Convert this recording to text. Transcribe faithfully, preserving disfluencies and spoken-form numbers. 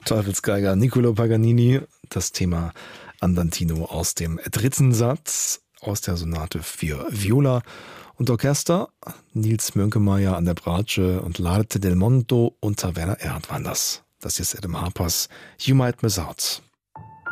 Teufelsgeiger Niccolò Paganini, das Thema Andantino aus dem dritten Satz aus der Sonate für Viola und Orchester. Nils Mönkemeyer an der Bratsche und L'Arte del Mondo unter Werner Erhardt waren das. Das hier ist Adam Harpers You Might Miss Out.